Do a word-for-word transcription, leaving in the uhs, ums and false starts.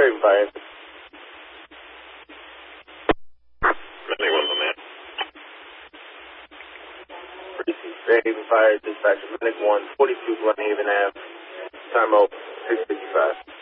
Fairhaven Fire. Medic one, man. Precinct Fairhaven Fire, dispatcher, Medic one, forty-two Glenhaven Ave, time out, six fifty-five.